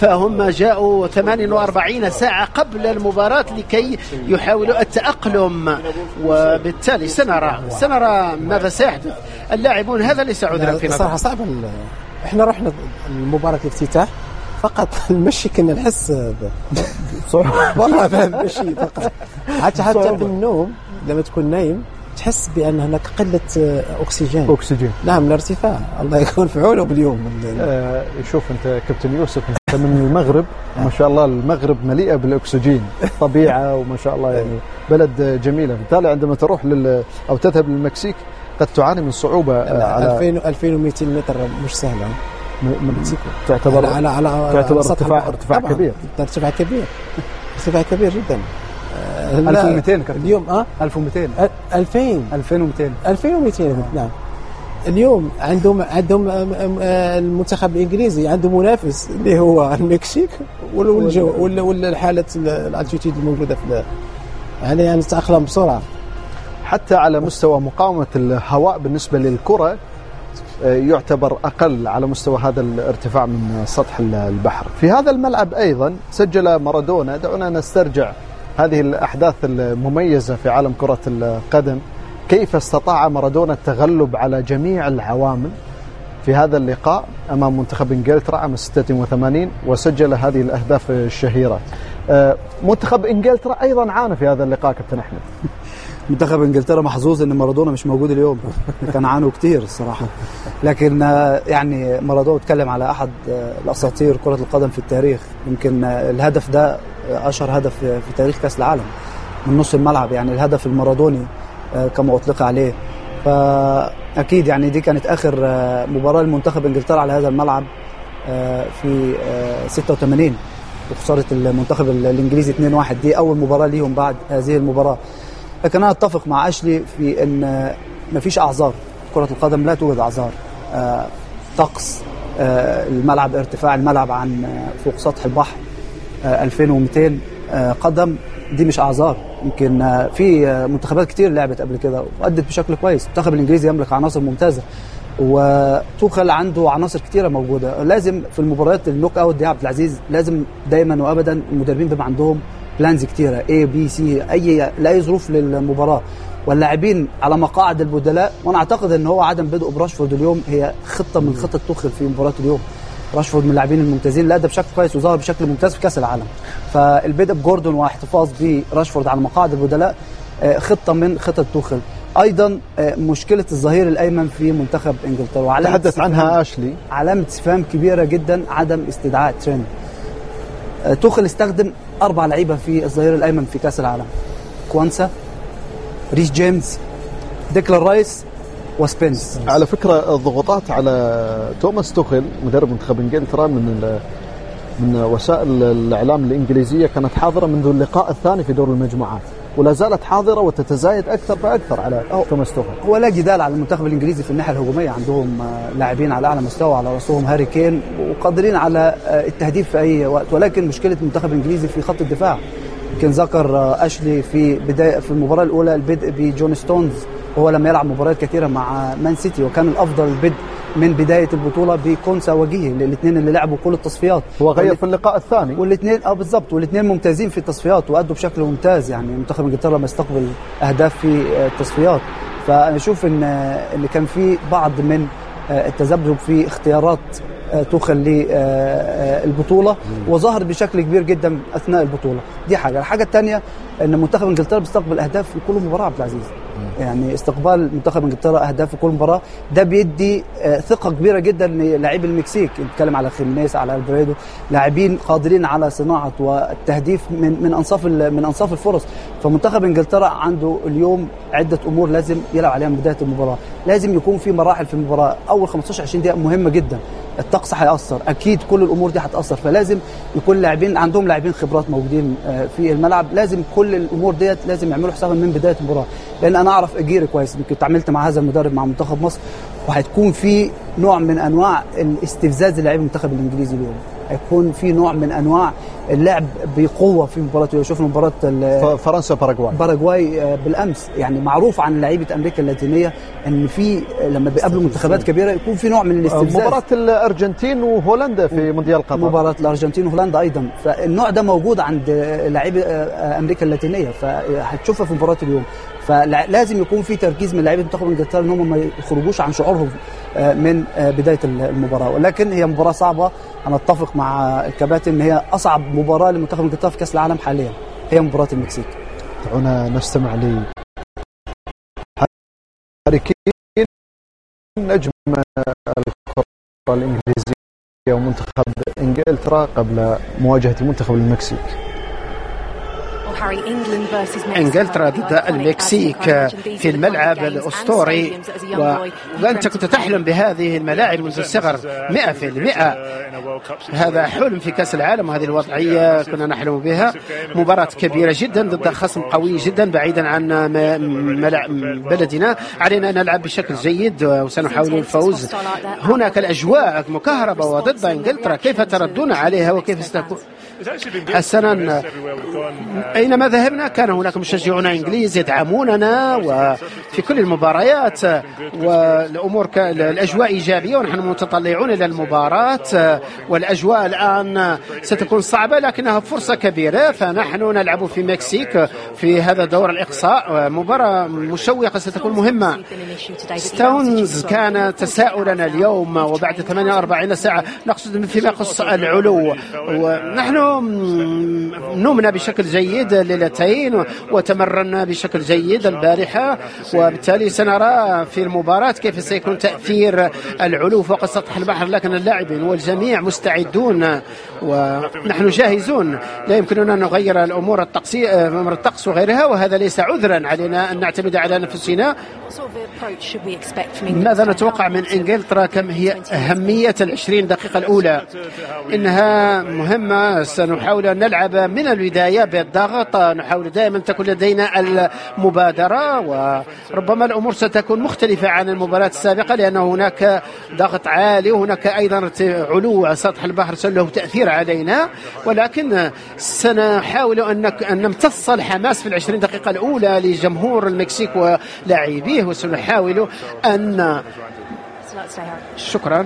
فهم جاءوا 48 ساعة قبل المباراة لكي يحاولوا التأقلم، وبالتالي سنرى ماذا سيحدث. اللاعبون هذا ليس عذرا في صراحة صعب. احنا رحنا المباراة الافتتاح فقط المشي كنا نحس والله المشي فقط. حتى بالنوم لما تكون نايم تحس بأن هناك قلة أكسجين. نعم، الارتفاع. الله يكون في عونهم اليوم. شوف أنت كابتن يوسف، أنت من المغرب ما شاء الله، المغرب مليئة بالأكسجين، طبيعة وما شاء الله، يعني بلد جميلة. بالتالي عندما تروح أو تذهب للمكسيك قد تعاني من صعوبة. على 2200 متر مش سهلة. تعتبر ارتفاع كبير. ارتفاع كبير جدا. 1200 اليوم 2200 نعم. اليوم عندهم المنتخب الانجليزي عنده منافس اللي هو المكسيك ولا حاله الالتيتيود الموجوده في يعني تتاقلم بسرعه. حتى على مستوى مقاومه الهواء بالنسبه للكره يعتبر أقل على مستوى هذا الارتفاع من سطح البحر. في هذا الملعب أيضا سجل مارادونا. دعونا نسترجع هذه الأحداث المميزة في عالم كرة القدم، كيف استطاع مارادونا التغلب على جميع العوامل في هذا اللقاء أمام منتخب إنجلترا عام 86 وسجل هذه الأهداف الشهيرة. منتخب إنجلترا أيضا عانى في هذا اللقاء كابتن أحمد. منتخب انجلترا محظوظ ان مارادونا مش موجود اليوم، كان عانوا كتير الصراحه. لكن يعني مارادونا اتكلم على احد الاساطير كره القدم في التاريخ. يمكن الهدف ده اشهر هدف في تاريخ كاس العالم من نص الملعب، يعني الهدف المارادوني كما اطلق عليه. فاكيد يعني دي كانت اخر مباراه لمنتخب انجلترا على هذا الملعب في 86 وخساره المنتخب الانجليزي 2-1. دي اول مباراه ليهم بعد هذه المباراه. لكن أنا أتفق مع أشلي في أن مفيش أعذار. كرة القدم لا توجد أعذار. طقس الملعب، ارتفاع الملعب عن فوق سطح البحر 2200 قدم، دي مش أعذار. يمكن في منتخبات كتير لعبت قبل كده وأدت بشكل كويس. المنتخب الإنجليزي يملك عناصر ممتازة، وتوخل عنده عناصر كتيرة موجودة. لازم في المباريات النوك أوت دي عبد العزيز لازم دايما وأبدا المدربين بيبقى عندهم بلانز كتيرة A B C لأي ظروف للمباراة، واللاعبين على مقاعد البدلاء. وانا اعتقد ان هو عدم بدء براشفورد اليوم هي خطة من خطة توخل في مباراة اليوم. راشفورد من اللاعبين الممتازين اللي أدى بشكل كويس وظهر بشكل ممتاز في كأس العالم. فالبدء بجوردون واحتفاظ براشفورد على مقاعد البدلاء خطة من خطة توخل. ايضا مشكلة الظهير الايمن في منتخب انجلترا تحدث عنها اشلي، علامة استفهام كبيرة جدا عدم استدعاء تريند. توخل استخدم 4 لعيبة في الظهير الأيمن في كأس العالم: كوانسا، ريس جيمس، ديكلان رايس، وسبينس. على فكرة الضغوطات على توماس توخل مدرب منتخب انجلترا من وسائل الإعلام الإنجليزية كانت حاضرة منذ اللقاء الثاني في دور المجموعات، ولا زالت حاضرة وتتزايد أكثر فأكثر على توماس توخل. هو لا جدال على المنتخب الإنجليزي في الناحية الهجومية، عندهم لاعبين على أعلى مستوى، على رأسهم هاري كين، وقادرين على التهديف في أي وقت. ولكن مشكلة المنتخب الإنجليزي في خط الدفاع. يمكن ذكر أشلي في المباراة الأولى البدء بجون ستونز، وهو لم يلعب مباريات كثيرة مع مان سيتي، وكان الأفضل البدء من بداية البطولة بكونسا وجيه، الاثنين اللي لعبوا كل التصفيات. هو غير في اللقاء الثاني، والاثنين بالضبط، والاثنين ممتازين في التصفيات وأدوا بشكل ممتاز. يعني منتخب انجلترا لما استقبل أهداف في التصفيات. فأنا أشوف إن كان في بعض من التذبذب في اختيارات توخل للبطولة، وظهر بشكل كبير جدا أثناء البطولة. دي حاجة. الحاجة الثانية أن منتخب انجلترا بيستقبل أهداف في كل مباراة عبد العزيز. يعني استقبال منتخب انجلترا أهداف في كل مباراة ده بيدي ثقة كبيرة جدا للاعبي المكسيك. نتكلم على خيمينيز، على البريدو، لاعبين قادرين على صناعة والتهديف من أنصاف الفرص. فمنتخب انجلترا عنده اليوم عدة أمور لازم يلعب عليها من بداية المباراة. لازم يكون في مراحل في المباراة. أول 15-20 دقيقة مهمة جدا. الطقس هيأثر أكيد، كل الأمور دي هتأثر. فلازم يكون عندهم لاعبين خبرات موجودين في الملعب. لازم كل الأمور ديت لازم يعملوا حسابها من بداية المباراة. لأن أنا أعرف أجيري كويس، يمكن تعاملت مع هذا المدرب مع منتخب مصر، وهتكون في نوع من أنواع الاستفزاز للاعبي المنتخب الإنجليزي اليوم. هيكون في نوع من أنواع اللعب بقوه في مباراه. شوفنا مباراه فرنسا باراغواي بالامس، يعني معروف عن لعيبه امريكا اللاتينيه ان في لما بيقابلوا منتخبات كبيره يكون في نوع من الاستفزاز. مباراه الارجنتين وهولندا في مونديال قطر، مباراه الارجنتين وهولندا ايضا، فالنوع ده موجود عند لعيبه امريكا اللاتينيه، فهتشوفها في مباراه اليوم. فلازم يكون في تركيز من لعيبه منتخب انجلترا ان هم ما يخرجوش عن شعورهم من بدايه المباراه، ولكن هي مباراه صعبه. انا اتفق مع الكباتن ان هي اصعب مباراه لمنتخب انجلترا في كاس العالم حاليا هي مباراه المكسيك. دعونا نستمع لي هاري كين نجم الكره الانجليزيه ومنتخب انجلترا قبل مواجهه المنتخب المكسيك. انجلترا ضد المكسيك في الملعب الاسطوري، وانت كنت تحلم بهذه الملاعب منذ الصغر 100%. هذا حلم في كاس العالم، وهذه الوضعيه كنا نحلم بها. مباراه كبيره جدا ضد خصم قوي جدا بعيدا عن بلدنا. علينا ان نلعب بشكل جيد وسنحاول الفوز. هناك الاجواء مكهربه وضد انجلترا، كيف تردون عليها وكيف ستكون؟ حسنا، أينما ذهبنا كان هناك مشجعون إنجليز يدعموننا وفي كل المباريات، والأمور الأجواء إيجابية ونحن متطلعون إلى المباراة. والأجواء الآن ستكون صعبة لكنها فرصة كبيرة، فنحن نلعب في مكسيك في هذا دور الإقصاء. مباراة مشوقة ستكون مهمة. ستونز كان تساؤلنا اليوم وبعد 48 ساعة، نقصد فيما يخص العلو، ونحن نمنا بشكل جيد ليلتين وتمرنا بشكل جيد البارحة، وبالتالي سنرى في المباراة كيف سيكون تأثير العلو فوق سطح البحر. لكن اللاعبين والجميع مستعدون ونحن جاهزون. لا يمكننا أن نغير الأمور الطقس وغيرها، وهذا ليس عذرا. علينا أن نعتمد على نفسنا. ماذا نتوقع من إنجلترا؟ كم هي أهمية 20 دقيقة الأولى؟ إنها مهمة. سنحاول أن نلعب من البداية بالضغط، نحاول دائما تكون لدينا المبادرة، وربما الأمور ستكون مختلفة عن المباراة السابقة لأن هناك ضغط عالي وهناك أيضا علو سطح البحر له تأثير علينا، ولكن سنحاول أن نمتص الحماس في 20 دقيقة الأولى لجمهور المكسيك ولاعبيه، وسنحاول أن شكرا.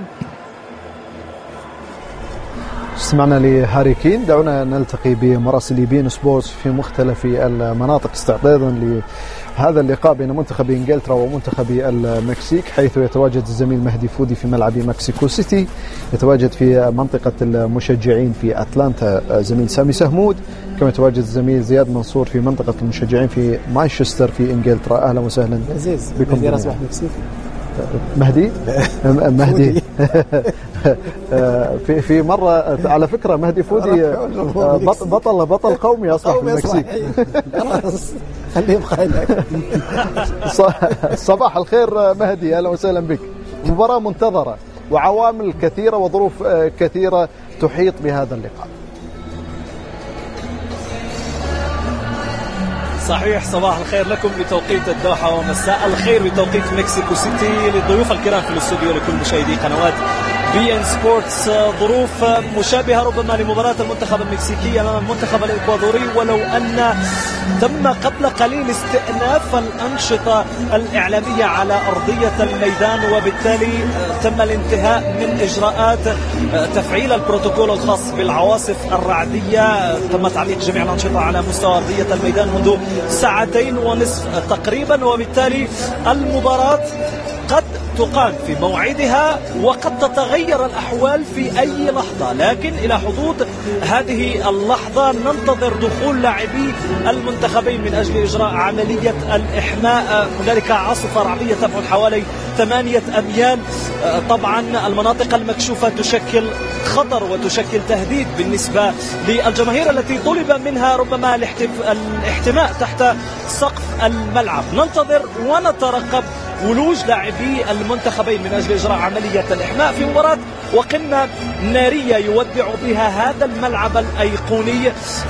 استمعنا لهاري كين. دعونا نلتقي بمراسلي بين سبورتس في مختلف المناطق استعدادا لهذا اللقاء بين منتخب انجلترا ومنتخب المكسيك، حيث يتواجد الزميل مهدي فودي في ملعب مكسيكو سيتي، يتواجد في منطقة المشجعين في أتلانتا زميل سامي سهمود، كما يتواجد الزميل زياد منصور في منطقة المشجعين في مانشستر في انجلترا. أهلا وسهلا بكم. مهدي أصبح مكسيكي. مهدي في مرة على فكرة مهدي فودي بطل قومي أصبح في المكسيك. خليه يبقى هناك. صباح الخير مهدي، أهلا وسهلا بك. مباراة منتظرة وعوامل كثيرة وظروف كثيرة تحيط بهذا اللقاء. صحيح، صباح الخير لكم بتوقيت الدوحة ومساء الخير بتوقيت مكسيكو سيتي للضيوف الكرام في الاستوديو لكل مشاهدي قنوات بي ان سبورتس. ظروف مشابهة ربما لمباراة المنتخب المكسيكي أمام المنتخب الإكوادوري، ولو أن تم قبل قليل استئناف الأنشطة الإعلامية على أرضية الميدان، وبالتالي تم الانتهاء من إجراءات تفعيل البروتوكول الخاص بالعواصف الرعدية. تم تعليق جميع الأنشطة على مستوى أرضية الميدان منذ 2.5 ساعة تقريبا، وبالتالي المباراة قد تقام في موعدها وقد تتغير الأحوال في أي لحظة، لكن إلى حدود هذه اللحظة ننتظر دخول لاعبي المنتخبين من أجل إجراء عملية الإحماء. هنالك عاصفة رعدية تبعد حوالي 8 أميال. طبعا المناطق المكشوفة تشكل خطر وتشكل تهديد بالنسبة للجماهير التي طلب منها ربما الاحتماء تحت سقف الملعب. ننتظر ونترقب ولوج لاعبي المنتخبين من أجل إجراء عملية الإحماء في مباراة وقمة نارية يودع بها هذا الملعب الأيقوني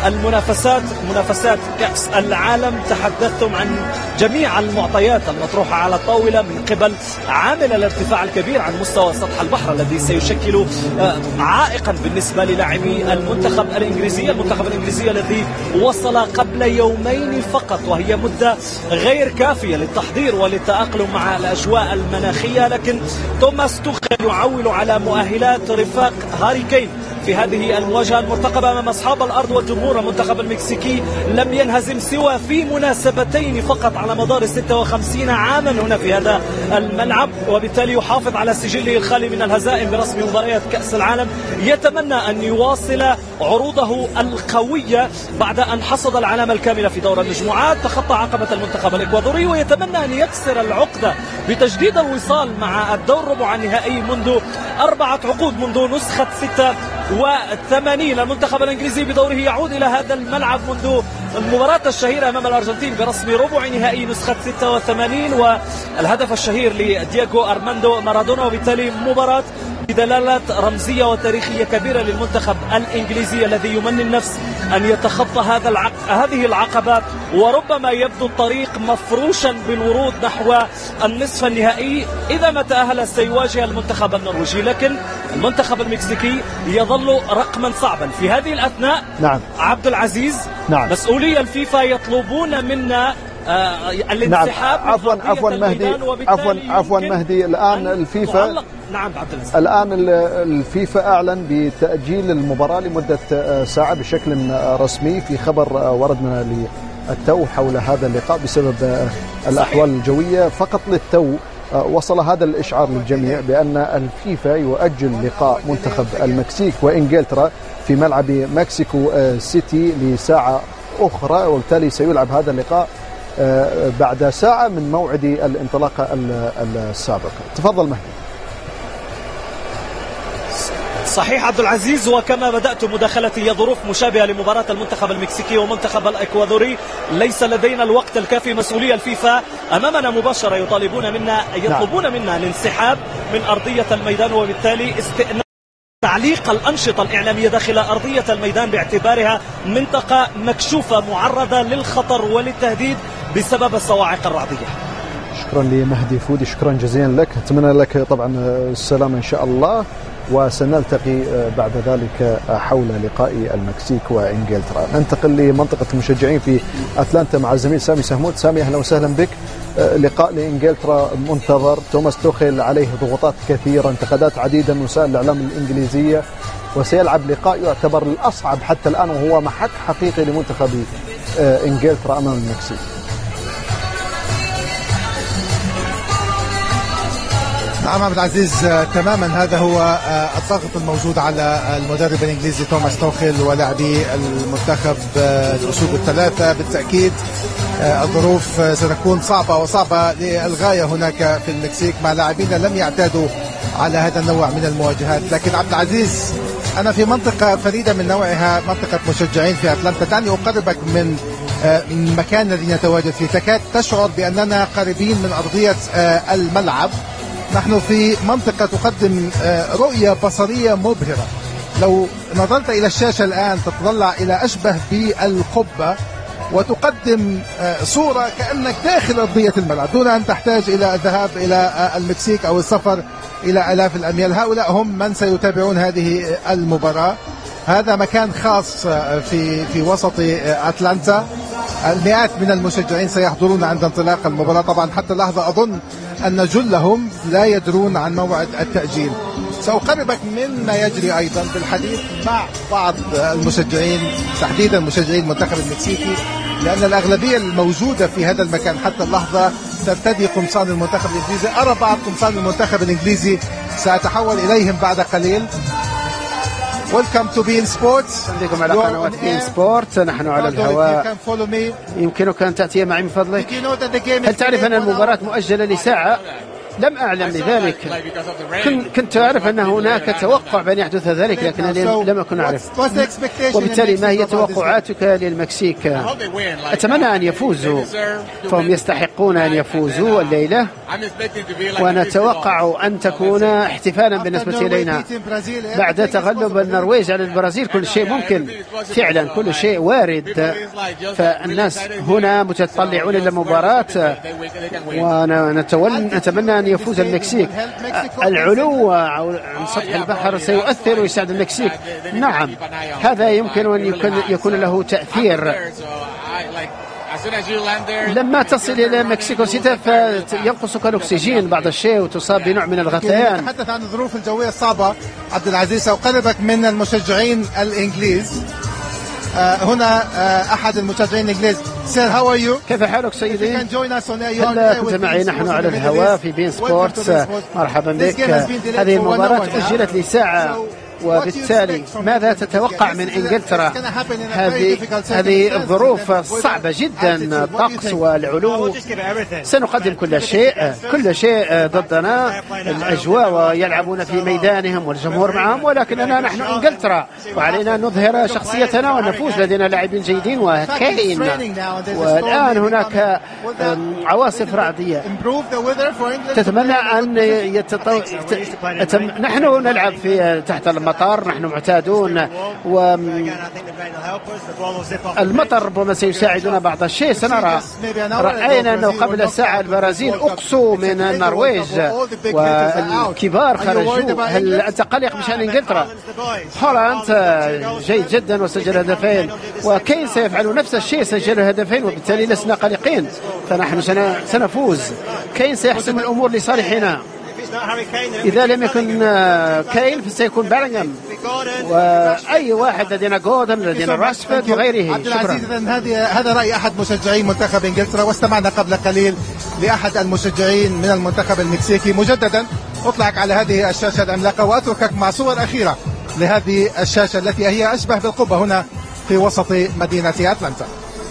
منافسات كأس العالم. تحدثتم عن جميع المعطيات المطروحة على الطاولة من قبل عامل الارتفاع الكبير عن مستوى سطح البحر الذي سيشكل عائقا بالنسبة للاعبي المنتخب الإنجليزي الذي وصل قبل يومين فقط، وهي مدة غير كافية للتحضير وللتأقلم مع الأجواء المناخية. لكن توماس توخيل يعول على مؤهلات رفاق هاري كين في هذه المواجهة المرتقبة أمام أصحاب الأرض والجمهور. المنتخب المكسيكي لم ينهزم سوى في مناسبتين فقط على مدار 56 عاما هنا في هذا الملعب، وبالتالي يحافظ على سجله الخالي من الهزائم برسم مباريات كأس العالم. يتمنى أن يواصل عروضه القوية بعد أن حصد العلامة الكاملة في دور المجموعات، تخطى عقبة المنتخب الإكوادوري، ويتمنى أن يكسر العقدة بتجديد الوصال مع الدور ربع النهائي منذ 4 عقود، منذ نسخة 86. المنتخب الإنجليزي بدوره يعود إلى هذا الملعب منذ المباراة الشهيرة أمام الأرجنتين برسم ربع نهائي نسخة 86 والهدف الشهير لدييغو أرماندو مارادونا، وبالتالي مباراة بدلالات رمزية وتاريخية كبيرة للمنتخب الإنجليزي الذي يمني النفس أن يتخطى هذه العقبات، وربما يبدو الطريق مفروشا بالورود نحو النصف النهائي. إذا ما تأهل سيواجه المنتخب النرويجي، لكن المنتخب المكسيكي يظل رقما صعبا في هذه الأثناء. نعم عبد العزيز، نعم. مسؤولي الفيفا يطلبون منا الانسحاب. نعم. عفوا مهدي الآن الفيفا الآن الفيفا أعلن بتأجيل المباراة لمدة ساعة بشكل رسمي في خبر وردنا للتو حول هذا اللقاء بسبب الأحوال الجوية. فقط للتو وصل هذا الإشعار للجميع بأن الفيفا يؤجل لقاء منتخب المكسيك وإنجلترا في ملعب مكسيكو سيتي لساعة أخرى، وبالتالي سيلعب هذا اللقاء بعد ساعة من موعد الانطلاقة السابقة. تفضل مهدي. صحيح عبد العزيز، وكما بدأت مداخلتي هي ظروف مشابهة لمباراة المنتخب المكسيكي ومنتخب الإكوادوري. ليس لدينا الوقت الكافي. مسؤولي الفيفا أمامنا مباشرة يطلبون منا الانسحاب من أرضية الميدان، وبالتالي استئناف تعليق الأنشطة الإعلامية داخل أرضية الميدان باعتبارها منطقة مكشوفة معرضة للخطر وللتهديد بسبب الصواعق الرعدية. شكرا لمهدي فودي، شكرا جزيلا لك. أتمنى لك طبعا السلامة إن شاء الله، وسنلتقي بعد ذلك حول لقاء المكسيك وإنجلترا. ننتقل لمنطقة المشجعين في أتلانتا مع الزميل سامي سهمود. سامي أهلا وسهلا بك. لقاء لإنجلترا منتظر، توماس توخيل عليه ضغوطات كثيرة، انتقادات عديدة من وسائل الإعلام الإنجليزية، وسيلعب لقاء يعتبر الأصعب حتى الآن، وهو محك حقيقي لمنتخب إنجلترا أمام المكسيك. نعم عبد العزيز، تماما هذا هو الضغط الموجود على المدرب الإنجليزي توماس توخيل ولاعبي المنتخب الأسود الثلاثة. بالتأكيد الظروف ستكون صعبة للغاية هناك في المكسيك مع لاعبين لم يعتادوا على هذا النوع من المواجهات. لكن عبد العزيز، أنا في منطقة فريدة من نوعها، منطقة مشجعين في أتلانتا. دعني أقربك من المكان الذي نتواجد فيه. تكاد تشعر بأننا قريبين من أرضية الملعب. نحن في منطقة تقدم رؤية بصرية مبهرة. لو نظرت إلى الشاشة الآن تتطلع إلى أشبه بالقبة، وتقدم صورة كأنك داخل أرضية الملعب دون أن تحتاج إلى الذهاب إلى المكسيك أو السفر إلى آلاف الأميال. هؤلاء هم من سيتابعون هذه المباراة. هذا مكان خاص في وسط أتلانتا. المئات من المشجعين سيحضرون عند انطلاق المباراة. طبعا حتى اللحظة أظن أن جلهم لا يدرون عن موعد التأجيل. سأقربك مما يجري أيضا بالحديث مع بعض المشجعين، تحديدا مشجعين المنتخب المكسيكي، لأن الأغلبية الموجودة في هذا المكان حتى اللحظة ترتدي قمصان المنتخب الإنجليزي. أرى بعض قمصان المنتخب الإنجليزي سأتحول إليهم بعد قليل. Welcome to beIN Sports. بكم على قنوات beIN Sports. نحن على الهواء. يمكنك أن تأتي معي من فضلك. هل تعرف أن المباراة مؤجلة لساعة؟ لم أعلم بذلك. كنت أعرف أن هناك توقع بأن يحدث ذلك، لكن لم أكن أعرف. وبالتالي ما هي توقعاتك للمكسيك؟ أتمنى أن يفوزوا، فهم يستحقون أن يفوزوا الليلة، ونتوقع أن تكون احتفالا بالنسبة إلينا بعد تغلب النرويج على البرازيل. كل شيء ممكن فعلا، كل شيء وارد، فالناس هنا متطلعون إلى المباراة، ونتمنى أن يفوز المكسيك. العلو عن سطح البحر سيؤثر ويساعد المكسيك، نعم، هذا يمكن أن يكون له تأثير. لما تصل إلى مكسيكو سيتي فينقصك الأكسجين بعض الشيء وتصاب بنوع من الغثيان. نتحدث عن الظروف الجوية الصعبة عبد العزيز، سأقربك من المشجعين الإنجليز. هنا أحد المشجعين الإنجليز. سير هاو ار يو؟ كيف حالك سيدي؟ هلا كنت معي نحن على الهواء في بين سبورتس. مرحبا بك. هذه المباراة أجلت لساعة، وبالتالي ماذا تتوقع من إنجلترا؟ هذه الظروف صعبة جدا، الطقس والعلو. سنقدم كل شيء ضدنا، الأجواء ويلعبون في ميدانهم والجمهور معهم، ولكننا نحن إنجلترا وعلينا أن نظهر شخصيتنا ونفوز. لدينا لاعبين جيدين وكائن، والآن هناك عواصف رعدية. تتمنى أن نحن نلعب في تحت المطر، نحن معتادون، والمطر ربما سيساعدنا بعض الشيء. سنرى. رأينا أنه قبل ساعة البرازيل أقصوا من النرويج والكبار خرجوا. هل أنت قلق بشأن إنجلترا؟ هولاند جيد جدا وسجل هدفين، وكين سيفعل نفس الشيء، سجل هدفين، وبالتالي لسنا قلقين، فنحن سنفوز. كين سيحسم الأمور لصالحنا. إذا لم يكن كين فسيكون بيلينغهام، وأي واحد، لدينا جودن، لدينا راشفورد وغيره. شكرا. هذا رأي أحد مشجعي منتخب إنجلترا، واستمعنا قبل قليل لأحد المشجعين من المنتخب المكسيكي. مجددا أطلعك على هذه الشاشة العملاقة وأتركك مع صور أخيرة لهذه الشاشة التي هي أشبه بالقبة هنا في وسط مدينة أتلانتا.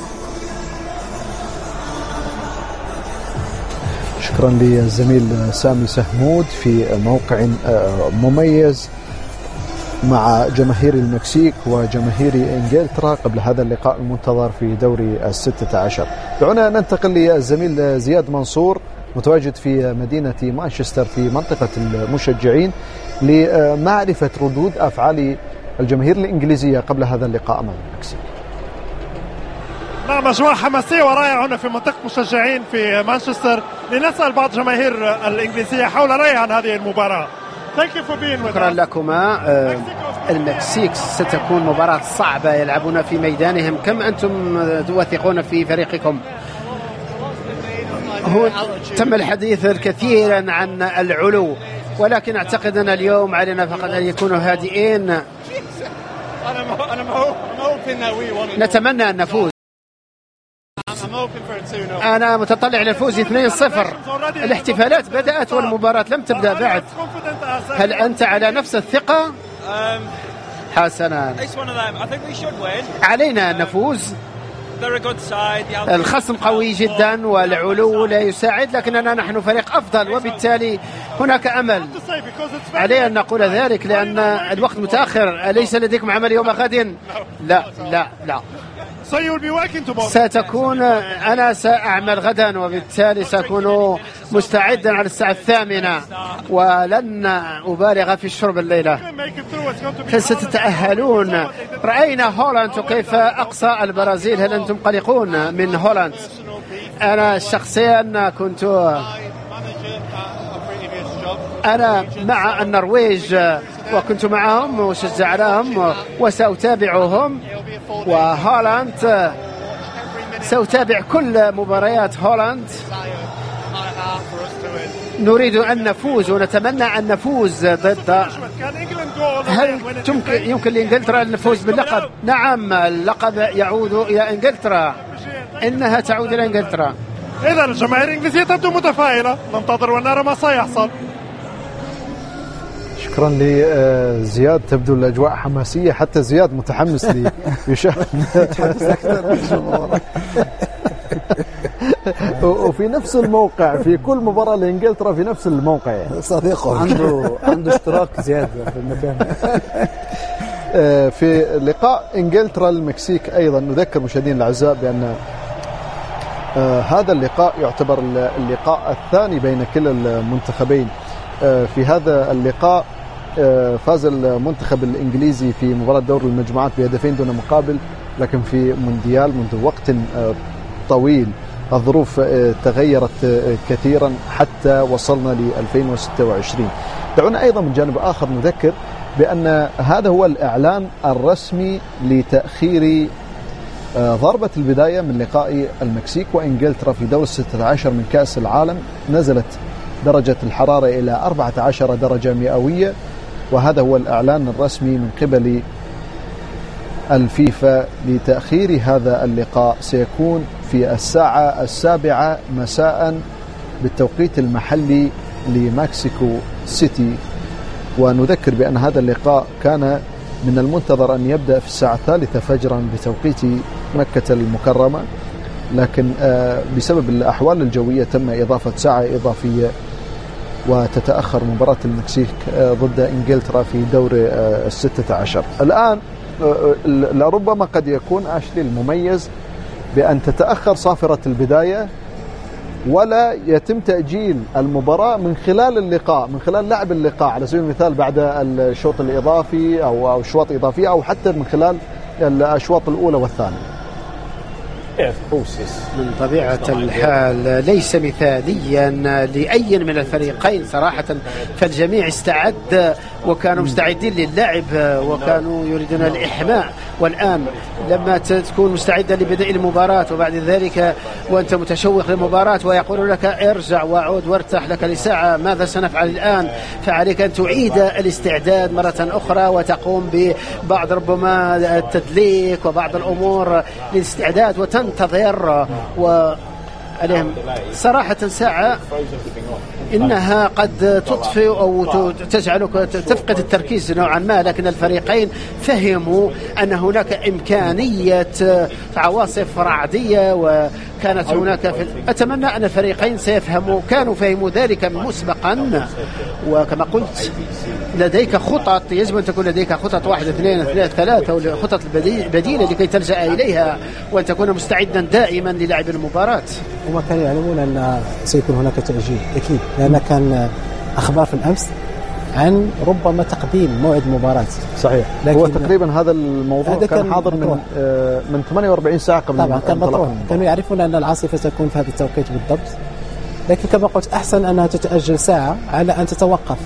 شكرا للزميل سامي سهمود في موقع مميز مع جماهير المكسيك وجماهير إنجلترا قبل هذا اللقاء المنتظر في دوري 16. دعونا ننتقل للزميل زياد منصور متواجد في مدينة مانشستر في منطقة المشجعين لمعرفة ردود أفعال الجماهير الإنجليزية قبل هذا اللقاء أمام المكسيك. نعم، أجواء حماسية ورائعة هنا في منطقة مشجعين في مانشستر. لنسأل بعض جماهير الإنجليزية حول رأيها عن هذه المباراة. شكرا لكما. المكسيك ستكون مباراة صعبة، يلعبون في ميدانهم. كم أنتم توثقون في فريقكم؟ تم الحديث كثيرا عن العلو، ولكن أعتقد أن اليوم علينا فقط أن يكونوا هادئين. نتمنى أن نفوز. أنا متطلع للفوز 2-0. الاحتفالات بدأت والمباراة لم تبدأ بعد. هل أنت على نفس الثقة؟ حسنا، علينا أن نفوز. الخصم قوي جدا والعلو لا يساعد، لكننا نحن فريق أفضل، وبالتالي هناك أمل. علينا أن نقول ذلك لأن الوقت متأخر. أليس لديكم عمل يوم غد؟ لا لا لا. أنا سأعمل غدا، وبالتالي سأكون مستعدا على الساعة 8، ولن أبالغ في الشرب الليلة. فستتأهلون. رأينا هولاند كيف أقصى البرازيل. هل أنتم قلقون من هولاند؟ أنا شخصيا أنا مع النرويج، وكنت معهم وشجعناهم وسأتابعهم. وهولاند سأتابع كل مباريات هولاند. نريد أن نفوز ونتمنى أن نفوز ضد. هل يمكن لإنجلترا الفوز باللقب؟ نعم، اللقب يعود إلى إنجلترا، إنها تعود إلى إنجلترا. إذا الجماهير الإنجليزية تبدو متفائلة، ننتظر ونرى ما سيحصل. شكرا لزياد. تبدو الأجواء حماسية، حتى زياد متحمس ليشاهد. وفي نفس الموقع في كل مباراة لإنجلترا في نفس الموقع يعني. صديقه عنده اشتراك زيادة في المكان. في لقاء إنجلترا المكسيك أيضا نذكر مشاهدين الأعزاء بأن هذا اللقاء يعتبر اللقاء الثاني بين كلا المنتخبين. في هذا اللقاء فاز المنتخب الإنجليزي في مباراة دور المجموعات بهدفين دون مقابل، لكن في مونديال منذ وقت طويل الظروف تغيرت كثيرا حتى وصلنا ل 2026. دعونا أيضا من جانب آخر نذكر بأن هذا هو الإعلان الرسمي لتأخير ضربة البداية من لقاء المكسيك وإنجلترا في دور 16 من كأس العالم. نزلت درجة الحرارة إلى 14 درجة مئوية، وهذا هو الإعلان الرسمي من قبل الفيفا لتأخير هذا اللقاء. سيكون في الساعة 7 مساء بالتوقيت المحلي لمكسيكو سيتي. ونذكر بأن هذا اللقاء كان من المنتظر أن يبدأ في الساعة 3 فجرا بتوقيت مكة المكرمة، لكن بسبب الأحوال الجوية تم إضافة ساعة إضافية وتتأخر مباراة المكسيك ضد إنجلترا في دور 16. الآن لربما قد يكون أشلي المميز بأن تتأخر صافرة البداية ولا يتم تأجيل المباراة من خلال اللقاء، من خلال لعب اللقاء على سبيل المثال بعد الشوط الإضافي أو أشواط إضافية، أو حتى من خلال الأشواط الأولى والثانية. من طبيعة الحال ليس مثاليا لأي من الفريقين صراحة، فالجميع استعد وكانوا مستعدين للعب وكانوا يريدون الإحماء، والآن لما تكون مستعدا لبدء المباراة وبعد ذلك وأنت متشوق للمباراة ويقول لك ارجع وعود وارتاح لك لساعة، ماذا سنفعل الآن؟ فعليك أن تعيد الاستعداد مرة أخرى وتقوم ببعض ربما التدليك وبعض الأمور للاستعداد وتنتظر. وعليهم صراحة ساعة إنها قد تطفئ أو تجعلك تفقد التركيز نوعا ما، لكن الفريقين فهموا أن هناك إمكانية عواصف رعدية وكانت هناك أتمنى أن الفريقين كانوا فهموا ذلك مسبقا. وكما قلت لديك خطط، يجب أن تكون لديك خطط 1 2 3 وخطط البديلة لكي تلجأ إليها وأن تكون مستعدا دائما للعب المباراة. وما كانوا يعلمون أن سيكون هناك تأجيل أكيد، لأن كان أخبار في الأمس عن ربما تقديم موعد مباراة. صحيح، هو تقريبا هذا الموضوع كان حاضر من 48 ساعة قبل. طبعا كان مطروح، كانوا يعرفون أن العاصفة تكون في هذا التوقيت بالضبط، لكن كما قلت أحسن أنها تتأجل ساعة على أن تتوقف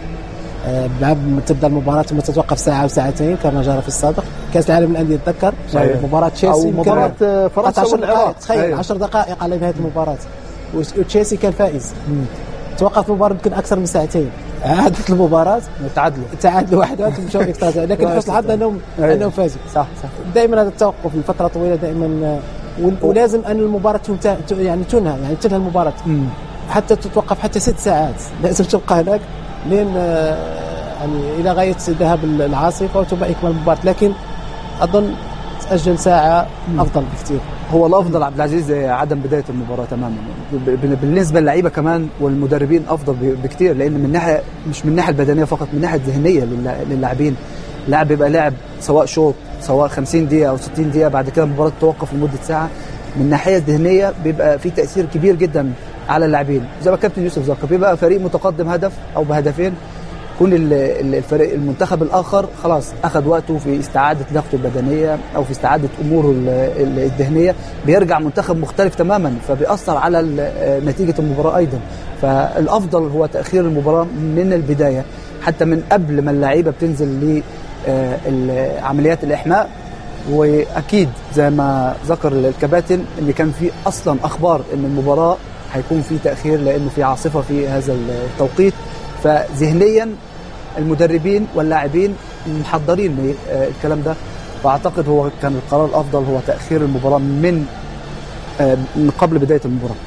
تبدأ المباراة ثم تتوقف ساعة أو ساعتين كما جرى في السابق. كأس العالم للأندية تذكر مباراة تشيلسي أو مباراة فرنسا 10 دقائق، تخيل 10 دقائق على نهاية المباراة وتشيلسي كان فائز. توقف المباراة يمكن أكثر من ساعتين، عادت المباراة تعادلوا واحدة ومشوا إكسترا، لكن حسن الحظ أنهم فازوا. صح. دائما هذا التوقف لفترة طويلة دائما، ولازم أن المباراة تنهى، يعني تنهى المباراة حتى تتوقف حتى 6 ساعات، لازم تبقى هناك لين يعني إلى غاية ذهاب العاصفة وتبقى إكمال المباراة، لكن أظن تأجل ساعة أفضل بكثير. هو الأفضل عبد العزيز عدم بداية المباراة تماما، بالنسبة للعيبة كمان والمدربين أفضل بكثير، لأن من ناحية مش من ناحية البدنية فقط، من ناحية ذهنية للاعبين. لاعب يبقى لاعب سواء شوط سواء 50 دقيقة أو 60 دقيقة، بعد كده المباراة توقف لمدة ساعة، من ناحية ذهنية بيبقى في تأثير كبير جدا على اللاعبين. زي ما كابتن يوسف ذكر، بيبقى فريق متقدم هدف أو بهدفين، كل الفريق المنتخب الآخر خلاص أخذ وقته في استعادة لياقته البدنية أو في استعادة أموره الذهنية، بيرجع منتخب مختلف تماما، فبيأثر على نتيجة المباراة أيضا. فالأفضل هو تأخير المباراة من البداية، حتى من قبل ما اللاعيبة بتنزل لعمليات الإحماء. وأكيد زي ما ذكر الكباتن اللي كان في أصلا أخبار أن المباراة هيكون في تأخير لأنه في عاصفة في هذا التوقيت، فذهنيا المدربين واللاعبين محضرين الكلام ده، فأعتقد هو كان القرار الأفضل هو تأخير المباراة من قبل بداية المباراة.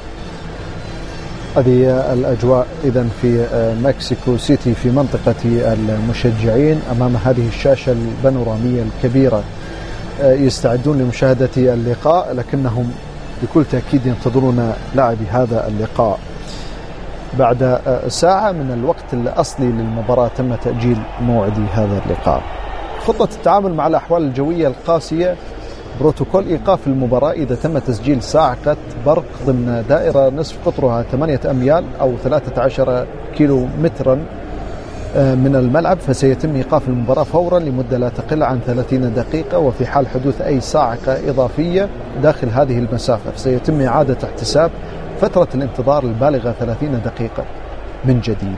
هذه الأجواء إذن في مكسيكو سيتي في منطقة المشجعين أمام هذه الشاشة البانورامية الكبيرة، يستعدون لمشاهدة اللقاء، لكنهم بكل تأكيد ينتظرون لاعبي هذا اللقاء. بعد ساعة من الوقت الأصلي للمباراة تم تأجيل موعد هذا اللقاء. خطة التعامل مع الأحوال الجوية القاسية: بروتوكول إيقاف المباراة إذا تم تسجيل صاعقة برق ضمن دائرة نصف قطرها 8 أميال أو 13 كيلو مترا من الملعب، فسيتم إيقاف المباراة فورا لمدة لا تقل عن 30 دقيقة، وفي حال حدوث أي صاعقة إضافية داخل هذه المسافة فسيتم إعادة احتساب فترة الانتظار البالغة 30 دقيقة من جديد.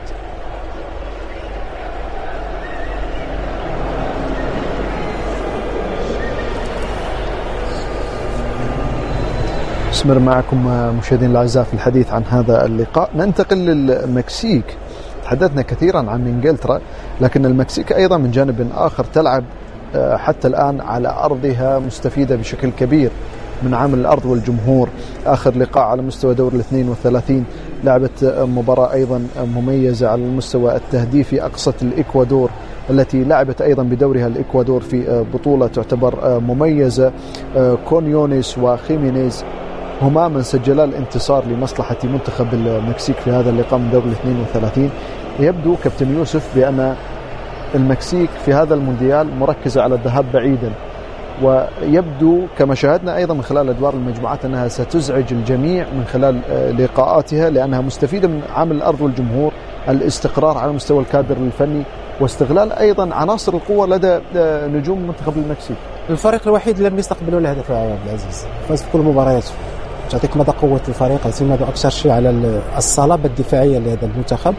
نستمر معكم مشاهدين الأعزاء في الحديث عن هذا اللقاء. ننتقل للمكسيك. تحدثنا كثيرا عن إنجلترا، لكن المكسيك أيضا من جانب آخر تلعب حتى الآن على أرضها، مستفيدة بشكل كبير من عامل الأرض والجمهور. آخر لقاء على مستوى دور 32 لعبت مباراة أيضا مميزة على المستوى التهديفي، أقصت الإكوادور التي لعبت أيضا بدورها الإكوادور في بطولة تعتبر مميزة. كونيونيس وخيمينيز هما من سجلا الانتصار لمصلحة منتخب المكسيك في هذا اللقاء من دور 32. يبدو كابتن يوسف بأن المكسيك في هذا المونديال مركزة على الذهاب بعيدا، ويبدو كما شاهدنا أيضا من خلال أدوار المجموعات أنها ستزعج الجميع من خلال لقاءاتها، لأنها مستفيدة من عامل الأرض والجمهور، الاستقرار على مستوى الكادر الفني، واستغلال أيضا عناصر القوة لدى نجوم منتخب المكسيك. الفريق الوحيد لم يستقبلوا له هدف يا عبد العزيز، فاز في كل مبارياته. تعطيك مدى قوة الفريق، اعتماده أكثر شيء على الصلابة الدفاعية لهذا المنتخب،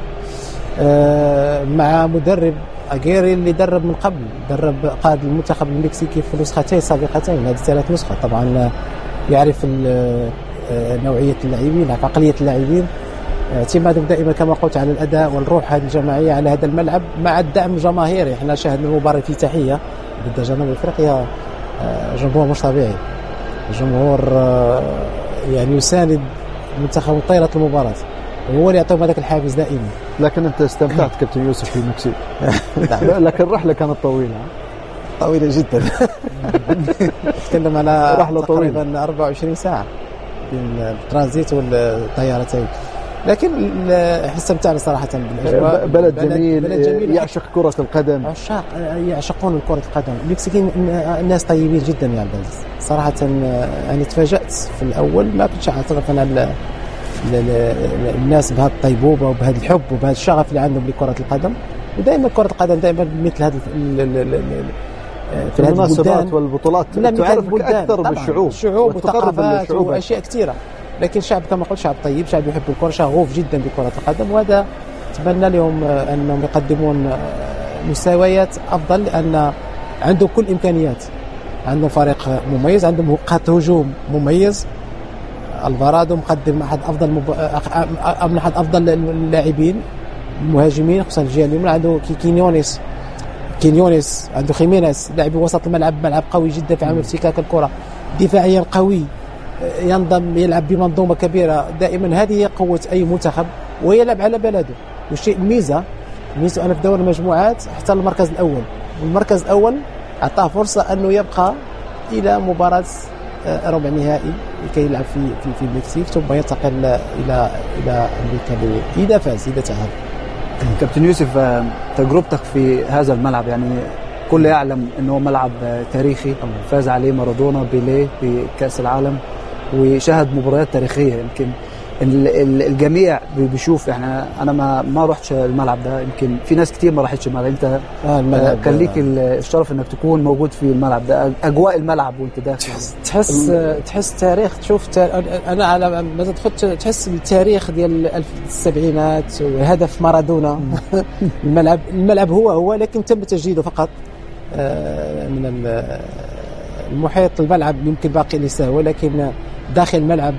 مع مدرب أجيري اللي درب من قبل، درب قائد المنتخب المكسيكي في نسختين سابقتين، هذه 3 نسخة. طبعا يعرف نوعية اللاعبين، عقلية اللاعبين، اعتمادهم دائما كما قلت على الأداء والروح هذه الجماعية على هذا الملعب مع الدعم الجماهيري. احنا شاهدنا المباراة الافتتاحية ضد جنوب أفريقيا، جمهور مش طبيعي، جمهور يعني يساند منتخب طيلة المباراة، وهو اللي يعطيهم هذاك الحافز دائما. لكن أنت استمتعت كابتن يوسف في المكسيك. لكن الرحلة كانت طويلة جدا. نتكلم على رحلة تقريبا 24 ساعة بين الترانزيت والطيارتين، لكن استمتعنا صراحة بالأجواء. بلد جميل يعشق كرة القدم، عشاق يعشقون كرة القدم. المكسيكيين الناس طيبين جدا يا عبد العزيز صراحة. أنا تفاجأت في الأول، ما كنتش أعتقد أن الناس بهذا الطيبوبة وبهذا الحب وبهذا الشغف اللي عندهم لكرة القدم. ودائما كرة القدم دائما مثل هذا في المناسبات والبطولات تعرف أكثر بالشعوب والثقافات وأشياء كثيرة. لكن شعب كما قلت شعب طيب، شعب يحب الكرة، شغوف جدا بكرة القدم، وهذا أتمنى لهم أنهم يقدمون مستويات أفضل، لأن عندهم كل إمكانيات، عندهم فريق مميز، عندهم خط هجوم مميز. الفارادو مقدم أحد أفضل اللاعبين المهاجمين، خصوصا الجهة اليمنى. عنده كينيونيس، عنده خيمينيز، لاعب وسط الملعب، ملعب قوي جدا في عمل افتكاك الكرة، دفاعيا قوي، ينضم يلعب بمنظومة كبيرة. دائما هذه هي قوة أي منتخب، ويلعب على بلده. والشيء ميزة أنا في دور المجموعات حتى المركز الأول، والمركز الأول أعطاه فرصة أنه يبقى إلى مباراة ربع نهائي لكي يلعب في المكسيك، ثم ينتقل إلى أمريكا إذا فاز، إذا تأهل. كابتن يوسف، تجربتك في هذا الملعب، يعني كل يعلم أنه ملعب تاريخي، فاز عليه مارادونا بيليه بكأس العالم، وشاهد مباريات تاريخية. يمكن الجميع بيشوف، أنا ما رحتش الملعب ده، يمكن في ناس كتير ما راحتش الملعب. أنت كان ليك الشرف أنك تكون موجود في الملعب ده، أجواء الملعب وأنت داخل تحس تاريخ، تشوف أنا على ما تدخل تحس التاريخ ديال السبعينات وهدف مارادونا. الملعب هو لكن تم تجديده فقط من المحيط. الملعب يمكن باقي لسه، ولكن داخل الملعب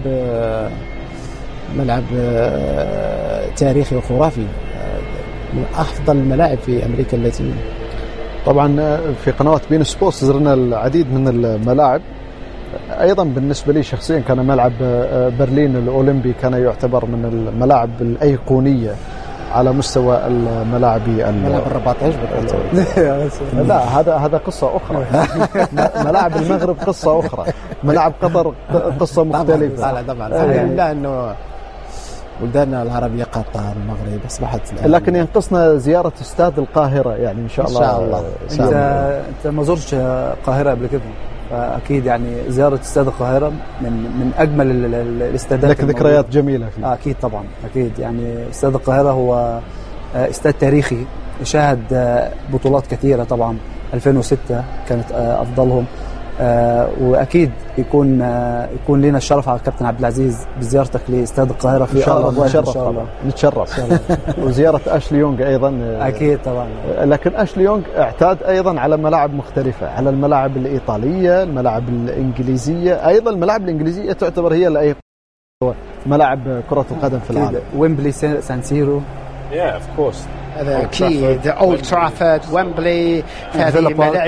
ملعب تاريخي وخرافي، من أفضل الملاعب في أمريكا اللاتينية. طبعا في قنوات بين سبورتس زرنا العديد من الملاعب. أيضا بالنسبة لي شخصيا كان ملعب برلين الأولمبي كان يعتبر من الملاعب الأيقونية على مستوى الملاعب ملعب الرباط ايش لا هذا قصة أخرى. ملاعب المغرب قصة أخرى، ملاعب قطر قصة مختلفة. طبعا لا انه بلداننا العربية قطر المغرب أصبحت لكن ينقصنا زيارة استاد القاهرة يعني إن شاء الله. أنت ما زرتش القاهرة قبل كده، فأكيد يعني زيارة استاد القاهرة من أجمل الاستادات. لك ذكريات جميلة فيه. أكيد طبعا أكيد. يعني استاد القاهرة هو استاد تاريخي شاهد بطولات كثيرة طبعا. 2006 كانت أفضلهم. واكيد يكون لنا الشرف على الكابتن عبد العزيز بزيارتك لاستاد القاهره في اقرب وقت ان شاء الله. نتشرف وزياره اشلي يونغ ايضا اكيد طبعا. لكن اشلي يونغ اعتاد ايضا على ملاعب مختلفه، على الملاعب الايطاليه، الملاعب الانجليزيه. ايضا الملاعب الانجليزيه تعتبر هي الايقونه ملاعب كره القدم في العالم. ويمبلي، سان سيرو. of course. أكيد أولد ترافورد، ويمبلي، هذه ملاعب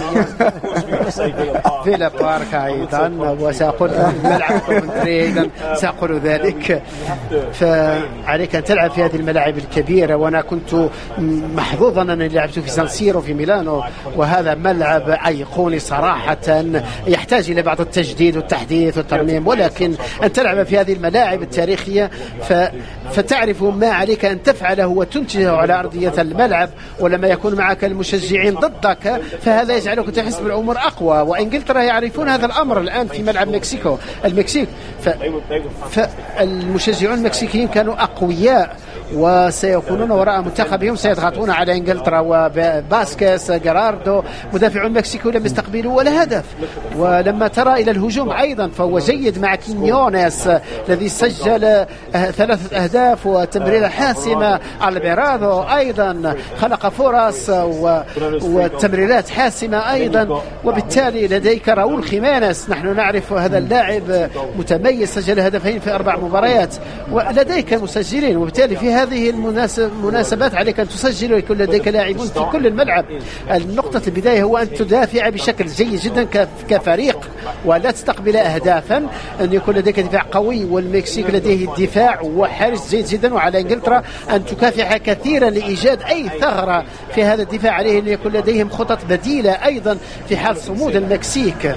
فيلا بارك أيضا، وسأقول ملعب كوفنتري أيضا سأقول ذلك. فعليك أن تلعب في هذه الملاعب الكبيرة، وأنا كنت محظوظا أنني لعبت في سان سيرو في ميلانو، وهذا ملعب أيقوني صراحة يحتاج إلى بعض التجديد والتحديث والترميم، ولكن أن تلعب في هذه الملاعب التاريخية فتعرف ما عليك أن تفعله وتنتجه على أرضية الملعب. ولما يكون معك المشجعين ضدك فهذا يجعلك تحس بالأمور أقوى، وإنجلترا يعرفون هذا الأمر الآن في ملعب المكسيك. فالمشجعون المكسيكيين كانوا أقوياء وسيكونون وراء منتخبهم، سيضغطون على إنجلترا. وباسكيس، جيراردو، مدافعون المكسيكو لم يستقبلوا ولا هدف. ولما ترى إلى الهجوم أيضا فهو جيد مع كينيونيس الذي سجل 3 أهداف وتمريرة حاسمة. البيرادو أيضا خلق فرص وتمريرات حاسمة أيضا. وبالتالي لديك راؤول خيمينيز، نحن نعرف هذا اللاعب متميز، سجل هدفين في 4 مباريات، ولديك مسجلين. وبالتالي في هذه المناسبات عليك أن تسجل ويكون لديك لاعبون في كل الملعب. النقطة البداية هو أن تدافع بشكل جيد جدا كفريق ولا تستقبل أهدافا، أن يكون لديك دفاع قوي، والمكسيك لديه دفاع وحارس جيد جدا. وعلى إنجلترا أن تكافح كثيرا لإيجاد أي ثغرة في هذا الدفاع، عليه أن يكون لديهم خطط بديلة أيضا في حال صمود المكسيك.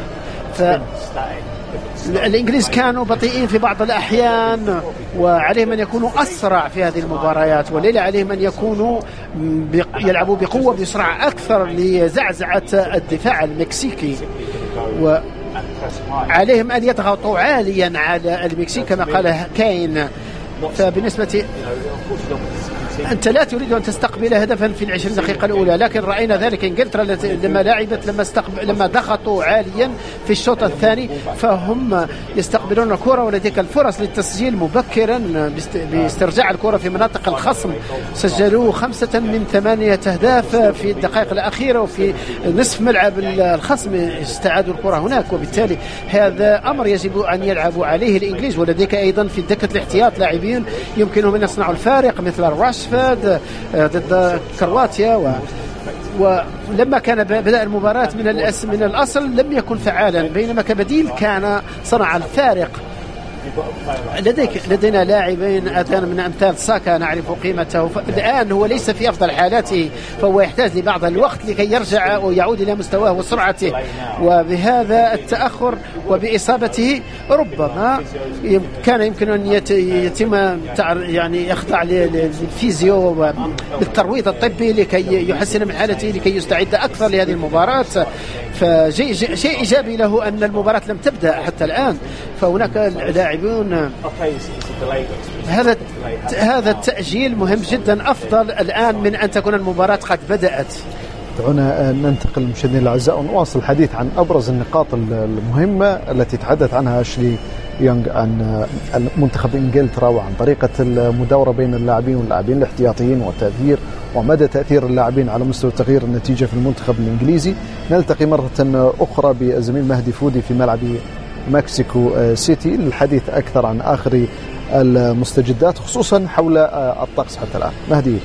الإنجليز كانوا بطيئين في بعض الأحيان، وعليهم أن يكونوا أسرع في هذه المباريات، وليس عليهم أن يكونوا يلعبوا بقوة بسرعة أكثر لزعزعة الدفاع المكسيكي، وعليهم أن يضغطوا عاليا على المكسيك كما قال كاين. فبالنسبة أنت لا تريد أن تستقبل هدفا في 20 دقيقة الأولى، لكن رأينا ذلك إنجلترا لما لعبت لما ضغطوا عاليا في الشوط الثاني فهم يستقبلون الكرة ولديك الفرص للتسجيل مبكرا باسترجاع الكرة في مناطق الخصم. سجلوا 5 من 8 أهداف في الدقائق الأخيرة، وفي نصف ملعب الخصم استعادوا الكرة هناك. وبالتالي هذا أمر يجب أن يلعبوا عليه الإنجليز. ولديك أيضا في دكة الاحتياط لاعبين يمكنهم أن يصنعوا الفارق مثل راشفورد ضد كرواتيا، ولما كان بدأ المباراة من الأصل لم يكن فعالا، بينما كبديل كان صنع الفارق. لدينا لاعبين أتانا من أمثال ساكا نعرف قيمته، الآن هو ليس في أفضل حالاته، فهو يحتاج لبعض الوقت لكي يرجع ويعود إلى مستواه وسرعته. وبهذا التأخر وبإصابته ربما كان يمكن أن يتم يعني يخضع للفيزيو بالترويض الطبي لكي يحسن من حالته لكي يستعد أكثر لهذه المباراة. فشيء إيجابي له أن المباراة لم تبدأ حتى الآن، فهناك لاعبون هذا التأجيل مهم جدا، أفضل الآن من أن تكون المباراة قد بدأت. دعونا ننتقل مشاهدينا الأعزاء ونواصل الحديث عن أبرز النقاط المهمة التي تحدث عنها أشلي يونغ عن منتخب إنجلترا، وعن طريقة المداورة بين اللاعبين واللاعبين الاحتياطيين والتأثير ومدى تأثير اللاعبين على مستوى تغيير النتيجة في المنتخب الإنجليزي. نلتقي مرة أخرى بالزميل مهدي فودي في ملعب مكسيكو سيتي للحديث أكثر عن آخر المستجدات خصوصا حول الطقس حتى الآن. مهدي.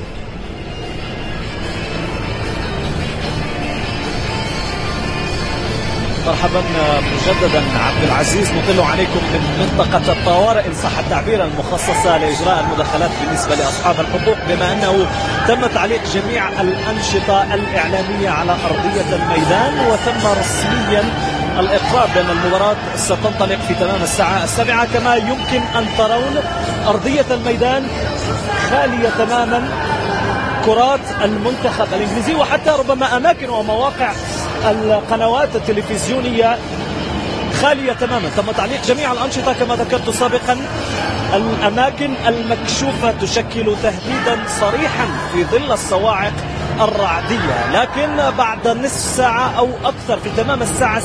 مرحبا مجددا عبد العزيز، نطل عليكم من منطقة الطوارئ إن صح التعبير المخصصة لإجراء المداخلات بالنسبة لأصحاب الحقوق، بما أنه تم تعليق جميع الأنشطة الإعلامية على أرضية الميدان، وتم رسميا الإقرار بأن المباراة ستنطلق في تمام الساعة 7. كما يمكن أن ترون أرضية الميدان خالية تماما، كرات المنتخب الإنجليزي وحتى ربما أماكن ومواقع القنوات التلفزيونية خالية تماما. تم تعليق جميع الأنشطة كما ذكرت سابقا. الأماكن المكشوفة تشكل تهديدا صريحا في ظل الصواعق الرعدية، لكن بعد نصف ساعة أو أكثر في تمام الساعة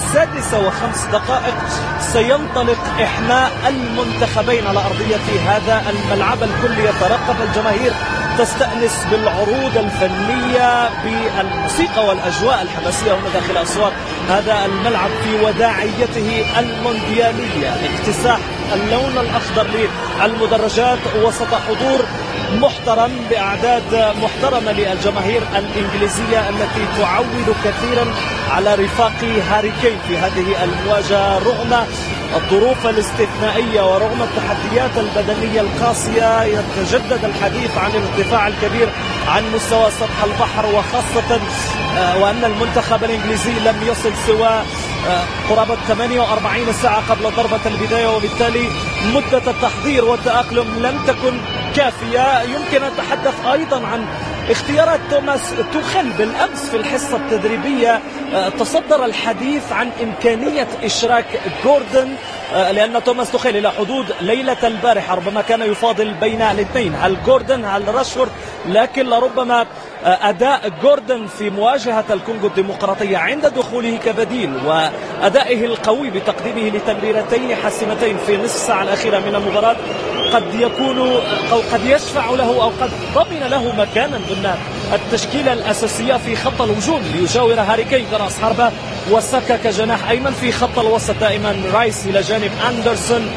6:05 سينطلق إحماء المنتخبين على أرضية هذا الملعب. الكل يترقب، الجماهير تستأنس بالعروض الفنية، بالموسيقى والأجواء الحماسية هنا داخل أسوار هذا الملعب في وداعيته المونديالية. اكتساح اللون الأخضر للمدرجات وسط حضور محترم بأعداد محترمة للجماهير الإنجليزية التي تعول كثيرا على رفاق هاري كين في هذه المواجهة رغم الظروف الاستثنائية ورغم التحديات البدنية القاسية. يتجدد الحديث عن الارتفاع الكبير عن مستوى سطح البحر، وخاصة وأن المنتخب الإنجليزي لم يصل سوى قرابة 48 ساعة قبل ضربة البداية، وبالتالي مدة التحضير والتأقلم لم تكن كافية. يمكن أن نتحدث أيضا عن اختيارات توماس توخيل بالأمس في الحصة التدريبية. تصدر الحديث عن إمكانية إشراك جوردن، لأن توماس توخيل إلى حدود ليلة البارحة ربما كان يفاضل بين الاثنين، هل جوردن هل راشفورد، لكن لربما أداء جوردن في مواجهة الكونغو الديمقراطية عند دخوله كبديل وأدائه القوي بتقديمه لتمريرتين حاسمتين في نصف الساعة الأخيرة من المباراة قد يكون أو قد يشفع له أو قد ضمن له مكانا ضمن التشكيلة الأساسية في خط الهجوم ليجاور هاري كين كرأس حربة وساكا كجناح أيمن. في خط الوسط دائما رايس إلى جانب أندرسون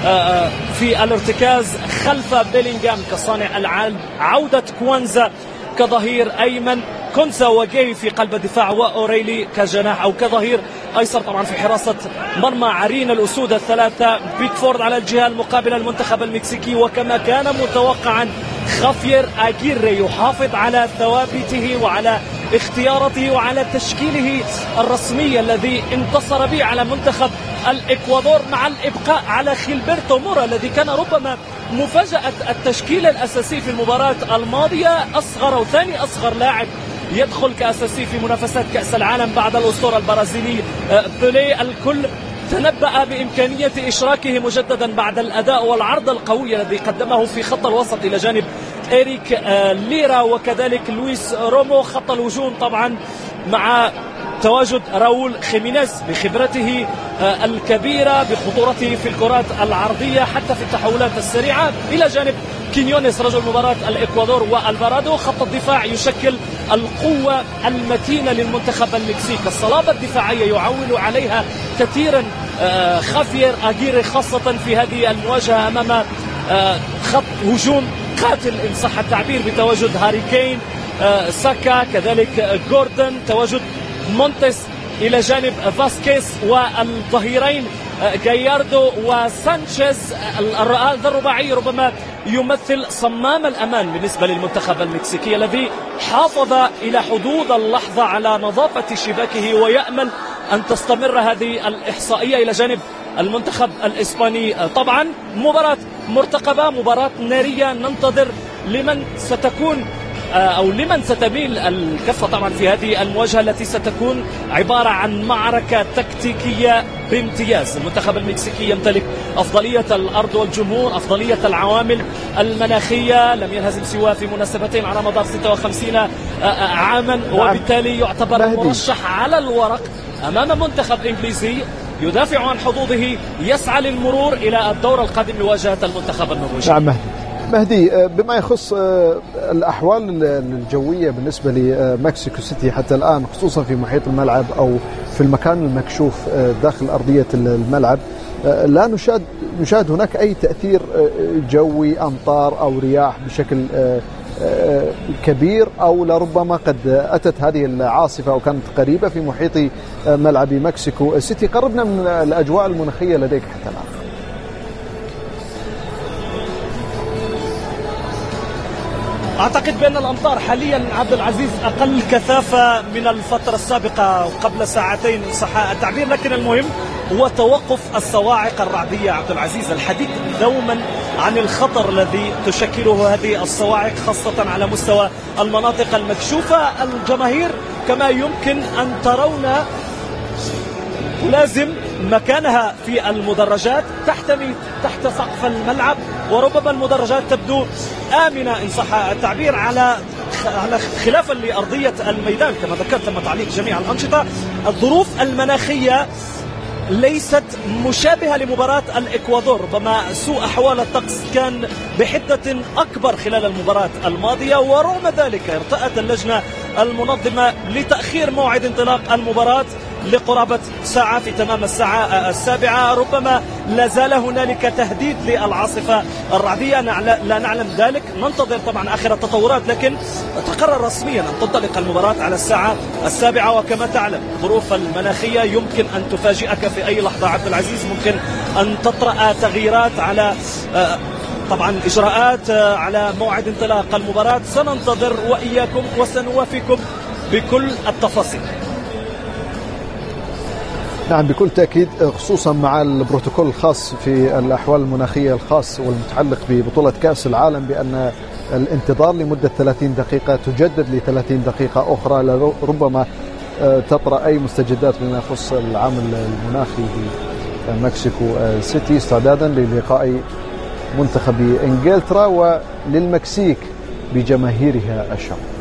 في الارتكاز خلف بيلينغهام كصانع العاب، عودة كوانزا كظهير أيمن، كونسا وجاي في قلب الدفاع، وأوريلي كجناح أو كظهير أيسر. طبعا في حراسة مرمى عرين الأسود الثلاثة، بيكفورد على الجهة المقابلة المنتخب المكسيكي، وكما كان متوقعا خافير أجيري يحافظ على ثوابته وعلى اختيارته وعلى تشكيله الرسمي الذي انتصر به على منتخب الإكوادور، مع الإبقاء على خيلبرتو مورا الذي كان ربما مفاجأة التشكيل الأساسي في المباراة الماضية، أصغر أو ثاني أصغر لاعب يدخل كأساسي في منافسات كأس العالم بعد الأسطورة البرازيلي بيليه. الكل تنبأ بإمكانية إشراكه مجددا بعد الأداء والعرض القوي الذي قدمه في خط الوسط إلى جانب إريك ليرا وكذلك لويس رومو. خط الهجوم طبعا مع تواجد راؤول خيمينيز بخبرته الكبيرة بخطورته في الكرات العرضية حتى في التحولات السريعة، إلى جانب كينيونيز رجل مباراة الإكوادور والفارادو. خط الدفاع يشكل القوة المتينة للمنتخب المكسيكي، الصلابة الدفاعية يعول عليها كثيرا خافير أجيري خاصة في هذه المواجهة أمام خط هجوم قاتل إن صح التعبير بتواجد هاري كين، ساكا كذلك جوردن، تواجد مونتيس إلى جانب فاسكيز، والظهيرين جاياردو وسانشيز. هذا الرباعي ربما يمثل صمام الأمان بالنسبة للمنتخب المكسيكي الذي حافظ إلى حدود اللحظة على نظافة شباكه ويأمل أن تستمر هذه الإحصائية إلى جانب المنتخب الإسباني. طبعا مباراة مرتقبة، مباراة نارية، ننتظر لمن ستكون أو لمن ستميل الكفة طبعا في هذه المواجهة التي ستكون عبارة عن معركة تكتيكية بامتياز. المنتخب المكسيكي يمتلك أفضلية الأرض والجمهور، أفضلية العوامل المناخية، لم ينهزم سوى في مناسبتين على مدار 56 عاما، وبالتالي يعتبر مرشح على الورق أمام منتخب إنجليزي يدافع عن حظوظه، يسعى للمرور إلى الدور القادم لمواجهة المنتخب النرويجي. نعم مهدي، بما يخص الأحوال الجوية بالنسبة لمكسيكو سيتي حتى الآن، خصوصا في محيط الملعب أو في المكان المكشوف داخل أرضية الملعب، لا نشاهد هناك أي تأثير جوي، أمطار أو رياح بشكل كبير، أو لربما قد أتت هذه العاصفة أو كانت قريبة في محيط ملعب مكسيكو سيتي. قربنا من الأجواء المناخية لديك حتى الآن. أعتقد بأن الأمطار حاليا عبد العزيز أقل كثافة من الفترة السابقة قبل ساعتين إن صح التعبير، لكن المهم هو توقف الصواعق الرعدية عبد العزيز. الحديث دوما عن الخطر الذي تشكله هذه الصواعق خاصة على مستوى المناطق المكشوفة. الجماهير كما يمكن أن ترون لازم مكانها في المدرجات تحتمي تحت سقف الملعب، وربما المدرجات تبدو آمنة إن صح التعبير على خلافا لأرضية الميدان كما ذكرت تم تعليق جميع الأنشطة. الظروف المناخية ليست مشابهة لمباراة الإكوادور، ربما سوء أحوال الطقس كان بحدة أكبر خلال المباراة الماضية، ورغم ذلك ارتأت اللجنة المنظمة لتأخير موعد انطلاق المباراة لقرابة ساعة في تمام الساعة 7. ربما لا زال هنالك تهديد للعاصفة الرعدية، لا نعلم ذلك، ننتظر طبعا آخر التطورات، لكن تقرر رسميا أن تنطلق المباراة على الساعة 7. وكما تعلم الظروف المناخية يمكن أن تفاجئك في أي لحظة عبد العزيز، ممكن أن تطرأ تغييرات على طبعا إجراءات على موعد انطلاق المباراة. سننتظر وإياكم وسنوافيكم بكل التفاصيل. نعم بكل تأكيد، خصوصا مع البروتوكول الخاص في الأحوال المناخية الخاص والمتعلق ببطولة كأس العالم، بأن الانتظار لمدة 30 دقيقة تجدد ل 30 دقيقة أخرى، ربما تطرأ أي مستجدات بما يخص العامل المناخي في مكسيكو سيتي، استعدادا للقاء منتخب إنجلترا وللمكسيك بجماهيرها الشرق.